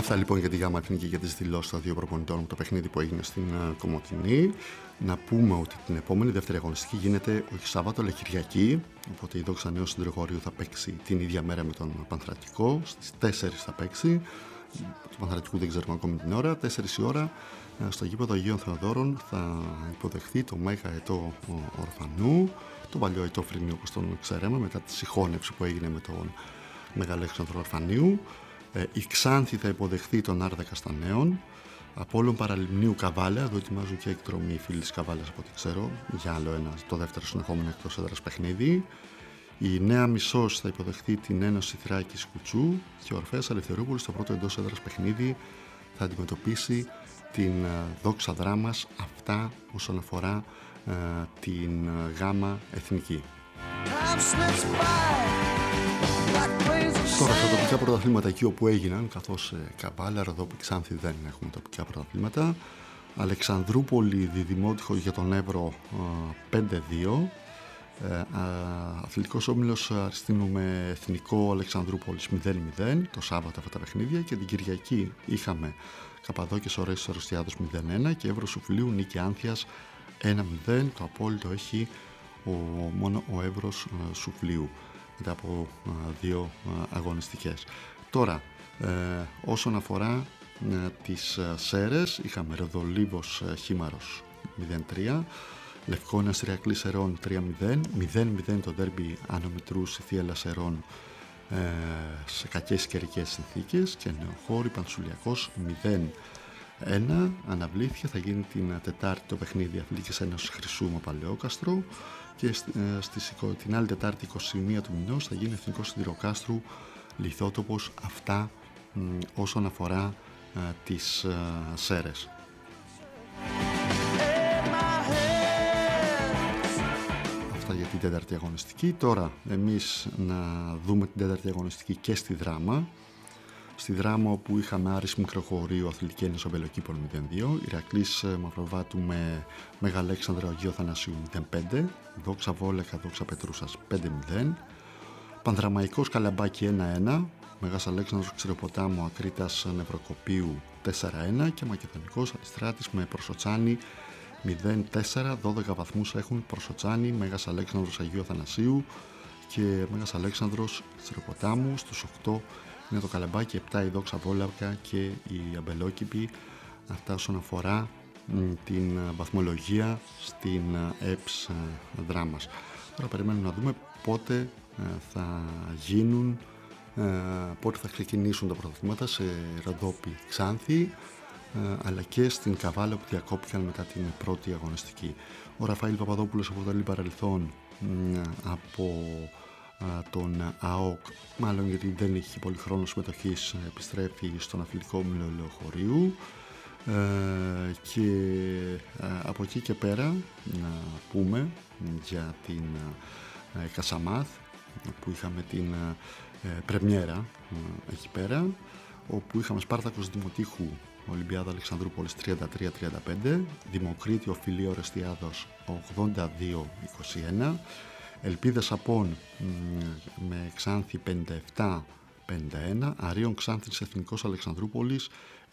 Αυτά λοιπόν για τη ΓΑΜΑ Εθνική και τις δηλώσεις των δύο προπονητών μου, το παιχνίδι που έγινε στην Κομοτηνή. Να πούμε ότι την επόμενη δεύτερη αγωνιστική γίνεται όχι Σάββατο αλλά Κυριακή. Οπότε η Δόξα Νέος Συντροχωρίου θα παίξει την ίδια μέρα με τον Πανθρακικό. Στις 4 θα παίξει. Του Πανθρακικού δεν ξέρουμε ακόμη την ώρα. 4 η ώρα στο γήπεδο Αγίων Θεοδόρων θα υποδεχθεί το Μέγα Αετό Ορφανού, το παλιό Αετό Φρινίου όπως τον ξέραμε, μετά τη συγχώνευση που έγινε με τον Μεγαλέξανδρο Ορφανίου. Η Ξάνθη θα υποδεχθεί τον Άρδα Καστανέων. Απόλλων Παραλιμνίου Καβάλαια, εδώ ετοιμάζουν και εκδρομή οι φίλοι της Καβάλαιας από ό,τι ξέρω, για άλλο ένα, το δεύτερο συνεχόμενο εκτός έδρας παιχνίδι. Η Νέα Μισός θα υποδεχθεί την Ένωση Θράκης Κουτσού και ο Ορφέας Ελευθερούπολης στο πρώτο εντός έδρας παιχνίδι θα αντιμετωπίσει την Δόξα Δράμας. Αυτά όσον αφορά την ΓΑΜΑ Εθνική. Τώρα στα τοπικά πρωταθλήματα εκεί όπου έγιναν, καθώς Καβάλαια, Ροδόπη, Ξάνθη δεν έχουμε τοπικά πρωταθλήματα. Αλεξανδρούπολη Διδημότυχο για τον Εύρο 5-2. Αθλητικός Όμιλος Αριστίνου με Εθνικό Αλεξανδρούπολης 0-0 το Σάββατο αυτά τα παιχνίδια, και την Κυριακή είχαμε Καπαδόκες Ορέσεις Αριστιάδος 0-1 και Εύρο Σουφλίου Νίκη Άνθιας 1-0. Το απόλυτο έχει μόνο ο Εύρος Σουφλίου μετά από δύο αγωνιστικές. Τώρα όσον αφορά τις Σέρες, είχαμε Ροδολίβος Χήμαρος 0-3, Λευκόνας Ηρακλής Σερών 3-0, 0-0 το ντέρμπι Άνω Μητρούς Θίελα Σερών σε κακές καιρικές συνθήκες, και Νεοχώρη Πανσουλιακός 0-1. Αναβλήθηκε, θα γίνει την Τετάρτη το παιχνίδι Αθλητικής Ένωσης Χρυσού με Παλαιόκαστρο, και την άλλη Τετάρτη 21 του μηνός θα γίνει Εθνικός Σιδηροκάστρου Λιθότοπος. Αυτά όσον αφορά τις Σέρες. Αυτά για την τέταρτη αγωνιστική. Τώρα εμείς να δούμε την τέταρτη αγωνιστική και στη Δράμα. Στη Δράμα, όπου είχαμε Άρης Μικροχωρίου Αθλητική Ένωση Αμπελοκήπων 0-2, Ηρακλής Μαυροβάτου με Μεγαλέξανδρο Αγίου Θανασίου 0-5, Δόξα Βόλεκα Δόξα Πετρούσας 5-0, Πανδραμαϊκός Καλαμπάκη 1-1, Μέγας Αλέξανδρος Ξηροποτάμου Ακρίτας Νευροκοπίου 4-1 και Μακεδονικός Αριστράτης με Προσοτσάνη 0-4. 12 βαθμούς έχουν Προσοτσάνη, Μέγας Αλέξανδρος Αγίου Θανασίου και Μέγας Αλέξανδρος Ξηροποτάμου. Στους 8 είναι το Καλαμπάκι, 7 η Δόξα Βόλακα και οι Αμπελόκηποι. Αυτά όσον αφορά την βαθμολογία στην ΕΠΣ Δράμας. Τώρα περιμένουμε να δούμε πότε θα γίνουν, πότε θα ξεκινήσουν τα πρωταθλήματα σε Ροδόπη, Ξάνθη, αλλά και στην Καβάλα που διακόπηκαν μετά την πρώτη αγωνιστική. Ο Ραφαήλ Παπαδόπουλος αποτελεί παρελθόν από τον ΑΟΚ, μάλλον γιατί δεν έχει πολύ χρόνο συμμετοχής, επιστρέφει στον Αθλητικό Όμιλο Λεωχωρίου, και από εκεί και πέρα να πούμε για την Κασαμάθ, που είχαμε την πρεμιέρα εκεί πέρα, όπου είχαμε Σπάρτακος Δημοτήχου Ολυμπιάδα Αλεξανδρούπολης 33-35, Δημοκρίτιο Φιλίο Ρεστιάδος 82-21, Ελπίδας Απών με Ξάνθη 57-51, Αρίων Ξάνθης Εθνικός Αλεξανδρούπολης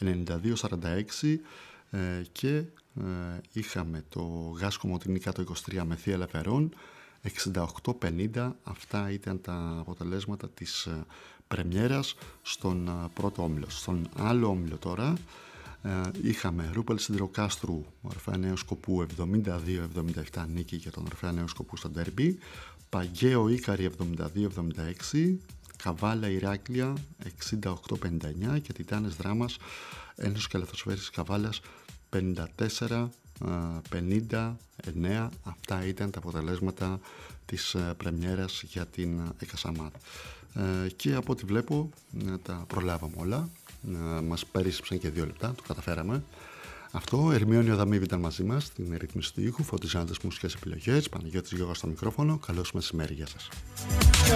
92-46, και είχαμε το Γάς Κομοτηνή Κάτω 23 με Θεία Ελευθερών 68-50. Αυτά ήταν τα αποτελέσματα της πρεμιέρας στον πρώτο όμιλο. Στον άλλο όμιλο τώρα είχαμε Ρούπελ Σιδηροκάστρου Ορφέα Νέου Σκοπού 72-77 νίκη για τον Ορφέα Νέου Σκοπού στο ντέρμπι, Παγκαίο Ίκαρη 72-76, Καβάλα Ηράκλεια 68-59 και Τιτάνες Δράμας Ένωση Καλαθοσφαίρισης Καβάλας 54-59. Αυτά ήταν τα αποτελέσματα της πρεμιέρας για την ΕΚΑΣΑΜΑΤ. Και από ό,τι βλέπω τα προλάβαμε όλα. Μας περίσσεψαν και 2 λεπτά, το καταφέραμε. Αυτό, Ερμιόνιο Δαμίβη ήταν μαζί μας στην ρύθμιση του ήχου, φωτιζάντες μουσικές επιλογές, Παναγιώτης Γιώργος στο μικρόφωνο. Καλώς μεσημέρι, γεια σας.